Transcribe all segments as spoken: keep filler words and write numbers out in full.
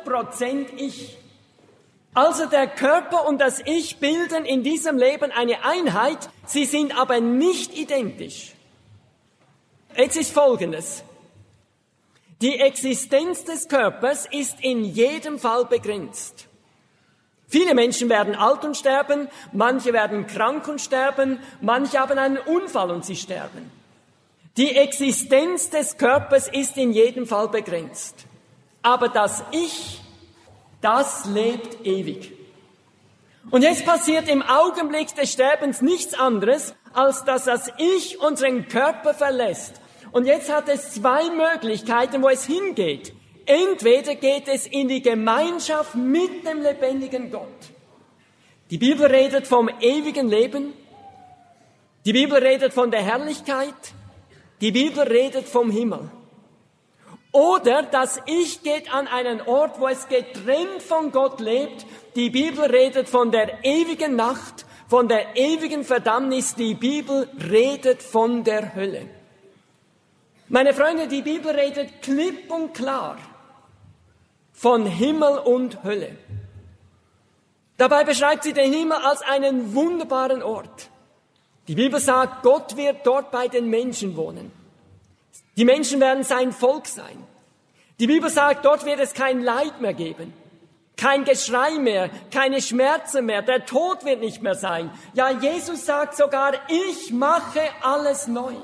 Prozent Ich. Also der Körper und das Ich bilden in diesem Leben eine Einheit, sie sind aber nicht identisch. Jetzt ist Folgendes. Die Existenz des Körpers ist in jedem Fall begrenzt. Viele Menschen werden alt und sterben, manche werden krank und sterben, manche haben einen Unfall und sie sterben. Die Existenz des Körpers ist in jedem Fall begrenzt. Aber das Ich, das lebt ewig. Und jetzt passiert im Augenblick des Sterbens nichts anderes, als dass das Ich unseren Körper verlässt. Und jetzt hat es zwei Möglichkeiten, wo es hingeht. Entweder geht es in die Gemeinschaft mit dem lebendigen Gott. Die Bibel redet vom ewigen Leben. Die Bibel redet von der Herrlichkeit. Die Bibel redet vom Himmel. Oder das Ich geht an einen Ort, wo es getrennt von Gott lebt. Die Bibel redet von der ewigen Nacht, von der ewigen Verdammnis. Die Bibel redet von der Hölle. Meine Freunde, die Bibel redet klipp und klar von Himmel und Hölle. Dabei beschreibt sie den Himmel als einen wunderbaren Ort. Die Bibel sagt, Gott wird dort bei den Menschen wohnen. Die Menschen werden sein Volk sein. Die Bibel sagt, dort wird es kein Leid mehr geben, kein Geschrei mehr, keine Schmerzen mehr, der Tod wird nicht mehr sein. Ja, Jesus sagt sogar, ich mache alles neu.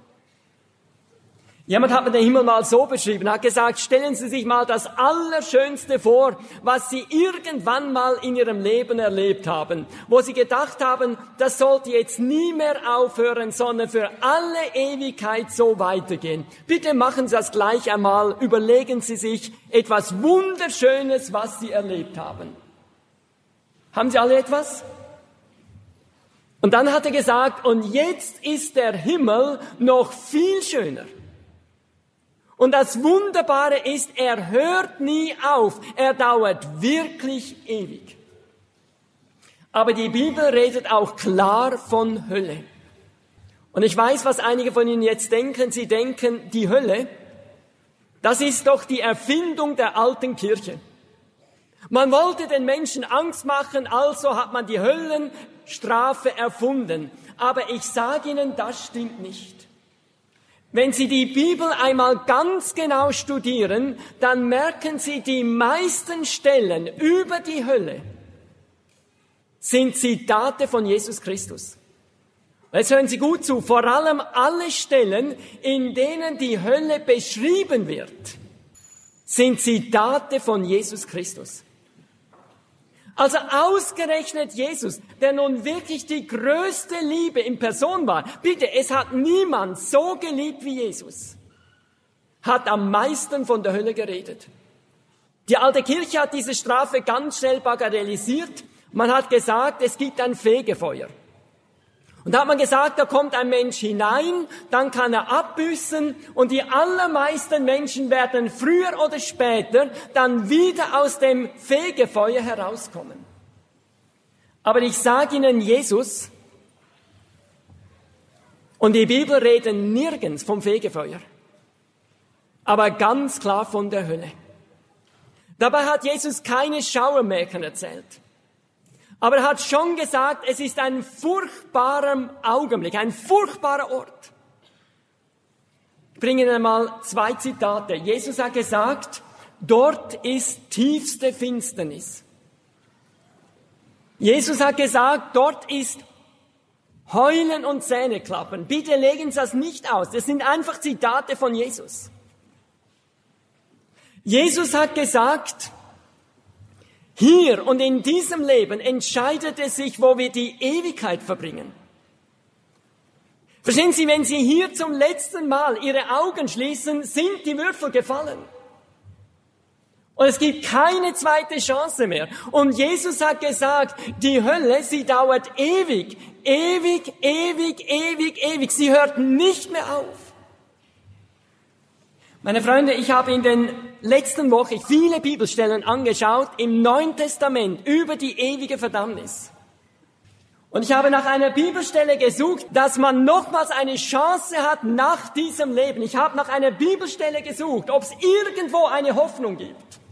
Jemand hat mir den Himmel mal so beschrieben, hat gesagt, stellen Sie sich mal das Allerschönste vor, was Sie irgendwann mal in Ihrem Leben erlebt haben, wo Sie gedacht haben, das sollte jetzt nie mehr aufhören, sondern für alle Ewigkeit so weitergehen. Bitte machen Sie das gleich einmal, überlegen Sie sich etwas Wunderschönes, was Sie erlebt haben. Haben Sie alle etwas? Und dann hat er gesagt, und jetzt ist der Himmel noch viel schöner. Und das Wunderbare ist, er hört nie auf. Er dauert wirklich ewig. Aber die Bibel redet auch klar von Hölle. Und ich weiß, was einige von Ihnen jetzt denken. Sie denken, die Hölle, das ist doch die Erfindung der alten Kirche. Man wollte den Menschen Angst machen, also hat man die Höllenstrafe erfunden. Aber ich sage Ihnen, das stimmt nicht. Wenn Sie die Bibel einmal ganz genau studieren, dann merken Sie, die meisten Stellen über die Hölle sind Zitate von Jesus Christus. Jetzt hören Sie gut zu, vor allem alle Stellen, in denen die Hölle beschrieben wird, sind Zitate von Jesus Christus. Also ausgerechnet Jesus, der nun wirklich die größte Liebe in Person war. Bitte, es hat niemand so geliebt wie Jesus. Hat am meisten von der Hölle geredet. Die alte Kirche hat diese Strafe ganz schnell bagatellisiert. Man hat gesagt, es gibt ein Fegefeuer. Und da hat man gesagt, da kommt ein Mensch hinein, dann kann er abbüßen und die allermeisten Menschen werden früher oder später dann wieder aus dem Fegefeuer herauskommen. Aber ich sage Ihnen, Jesus und die Bibel reden nirgends vom Fegefeuer, aber ganz klar von der Hölle. Dabei hat Jesus keine Schauermärchen erzählt. Aber er hat schon gesagt, es ist ein furchtbarer Augenblick, ein furchtbarer Ort. Ich bringe Ihnen mal zwei Zitate. Jesus hat gesagt, dort ist tiefste Finsternis. Jesus hat gesagt, dort ist Heulen und Zähneklappern. Bitte legen Sie das nicht aus. Das sind einfach Zitate von Jesus. Jesus hat gesagt, hier und in diesem Leben entscheidet es sich, wo wir die Ewigkeit verbringen. Verstehen Sie, wenn Sie hier zum letzten Mal Ihre Augen schließen, sind die Würfel gefallen. Und es gibt keine zweite Chance mehr. Und Jesus hat gesagt, die Hölle, sie dauert ewig, ewig, ewig, ewig, ewig. Sie hört nicht mehr auf. Meine Freunde, ich habe in den letzten Wochen viele Bibelstellen angeschaut im Neuen Testament über die ewige Verdammnis. Und ich habe nach einer Bibelstelle gesucht, dass man nochmals eine Chance hat nach diesem Leben. Ich habe nach einer Bibelstelle gesucht, ob es irgendwo eine Hoffnung gibt.